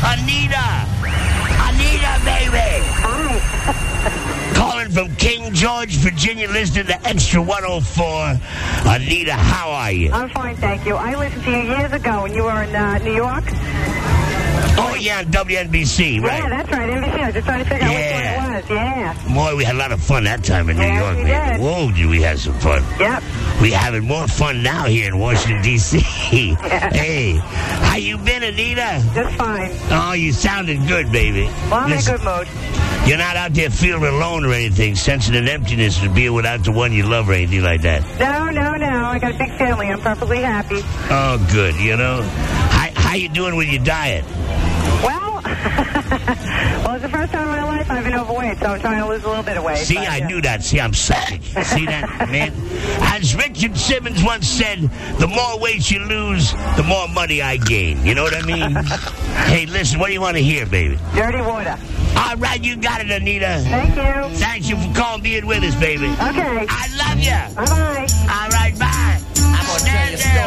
Anita, baby. Hi. Calling from King George, Virginia, listening to Extra 104. Anita, how are you? I'm fine, thank you. I listened to you years ago when you were in New York. Oh, yeah, on WNBC, right? Yeah, that's right, NBC. I was just trying to figure out which one it was. Yeah. Boy, we had a lot of fun that time in New Yes, York, we man. did. Whoa, did we have some fun. Yep. We're having more fun now here in Washington, D.C. Hey, how you been, Anita? Just fine. Oh, you sounded good, baby. Well, I'm Listen, in a good mood. you're not out there feeling alone or anything, sensing an emptiness to be without the one you love or anything like that. No. I got a big family. I'm perfectly happy. Oh, good, you know. How you doing with your diet? Well, it's the first time in my life I've been overweight, so I'm trying to lose a little bit of weight. See, but, I knew that. See, I'm savage. See that, man? As Richard Simmons once said, the more weight you lose, the more money I gain. You know what I mean? Hey, listen, what do you want to hear, baby? Dirty water. All right, you got it, Anita. Thank you. Thank you for calling, being with us, baby. Okay. I love you. Bye-bye.